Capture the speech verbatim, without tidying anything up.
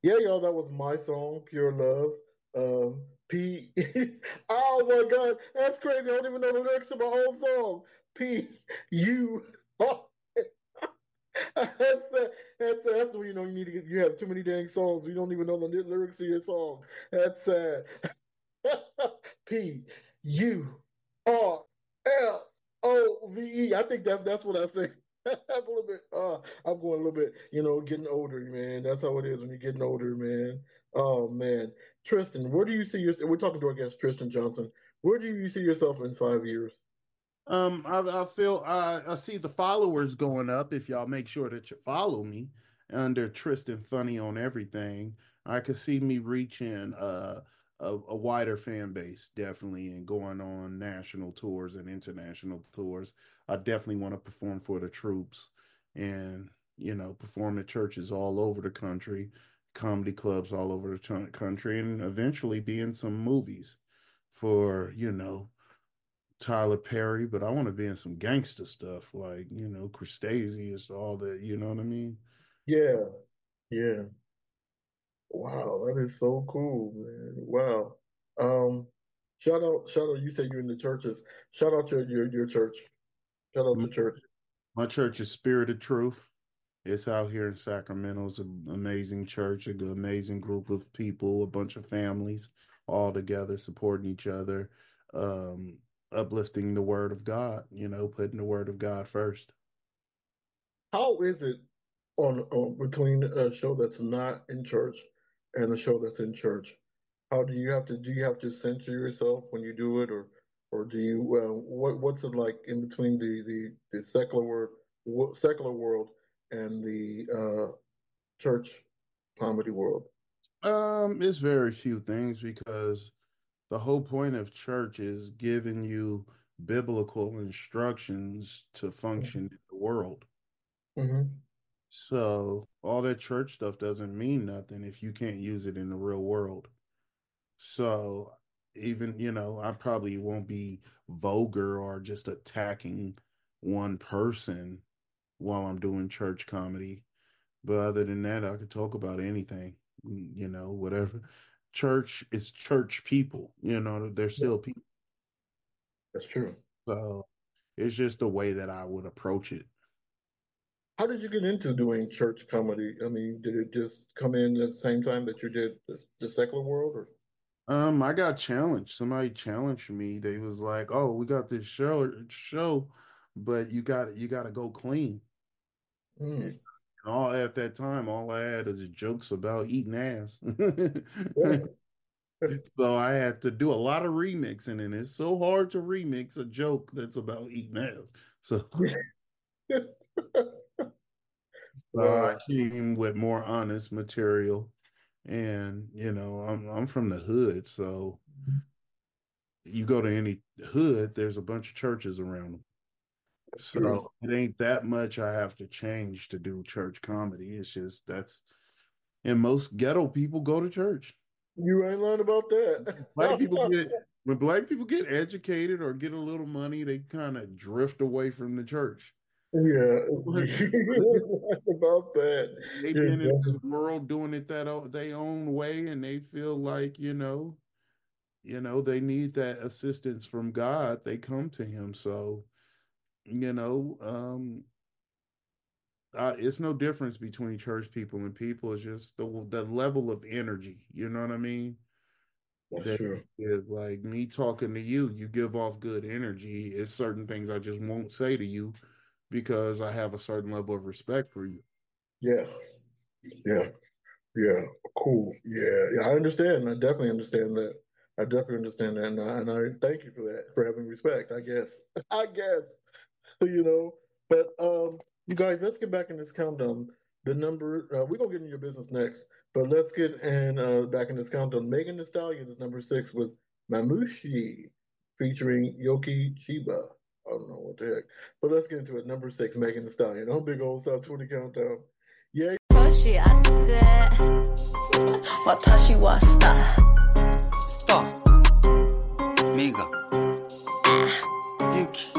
Yeah, y'all, that was my song, Pure Love. Um, P. Oh my God, that's crazy. I don't even know the lyrics to my whole song. P. U. Oh, that's the, that's the, that's when you know you need to get. You have too many dang songs. You don't even know the lyrics to your song. That's sad. P. U. R. L. O. V. E. I think that's that's what I say. That's a little bit. Uh, I'm going a little bit. You know, getting older, man. That's how it is when you're getting older, man. Oh man, Tristan, where do you see yourself? We're talking to our guest, Tristan Johnson. Where do you see yourself in five years? Um, I, I feel I, I see the followers going up if y'all make sure that you follow me under Tristan Funny on everything. I could see me reaching uh, a, a wider fan base, definitely, and going on national tours and international tours. I definitely want to perform for the troops and, you know, perform at churches all over the country, comedy clubs all over the ch- country, and eventually be in some movies for, you know, Tyler Perry, but I want to be in some gangster stuff like, you know, Cristasy is all that, you know what I mean? Yeah, yeah. Wow, that is so cool, man. Wow. Um, shout out, shout out. You say you're in the churches. Shout out your your your church. Shout out My, your church. my church is Spirit of Truth. It's out here in Sacramento. It's an amazing church, an amazing group of people, a bunch of families all together supporting each other, um, uplifting the word of God, you know, putting the word of God first. How is it on, on between a show that's not in church and a show that's in church? How do you have to do you have to censor yourself when you do it, or or do you uh, what what's it like in between the the, the secular world wo- secular world and the uh, church comedy world? Um, it's very few things because the whole point of church is giving you biblical instructions to function in the world. Hmm. So all that church stuff doesn't mean nothing if you can't use it in the real world. So even, you know, I probably won't be vulgar or just attacking one person while I'm doing church comedy. But other than that, I could talk about anything, you know, whatever. Church is church people, you know, they're Yeah, still people. that's true. So it's just the way that I would approach it. How did you get into doing church comedy? I mean, did it just come in at the same time that you did the, the secular world, or? Um, I got challenged. Somebody challenged me. They was like, "Oh, we got this show show, but you got you got to go clean." And Mm, all at that time, all I had is jokes about eating ass. yeah. So I had to do a lot of remixing, and it's so hard to remix a joke that's about eating ass. So, so I Wow. came with more honest material, and you know, I'm I'm from the hood, so you go to any hood, there's a bunch of churches around them. That's true. So it ain't that much I have to change to do church comedy. It's just that's and most ghetto people go to church. You ain't lying about that. Black people get when black people get educated or get a little money, they kind of drift away from the church. Yeah, But you ain't lying about that. they've You're been in this definitely, world doing it that o- they own way, and they feel like you know, you know, they need that assistance from God. They come to Him. So you know, um, uh, it's no difference between church people and people. It's just the the level of energy. You know what I mean? that's That true. is like me talking to you. You give off good energy. It's certain things I just won't say to you because I have a certain level of respect for you. Yeah, yeah, yeah. Cool. Yeah, yeah. I understand. I definitely understand that. I definitely understand that, and I, and I thank you for that, for having respect. I guess. I guess. You know. But um, you guys, let's get back in this countdown. The number uh, we're gonna get into your business next, but let's get in uh, back in this countdown. Megan Thee Stallion is number six with Mamushi featuring Yoki Chiba. I don't know what the heck, but let's get into it. Number six, Megan Thee Stallion. Oh, big old top twenty countdown. Yeah. 年あって私はスター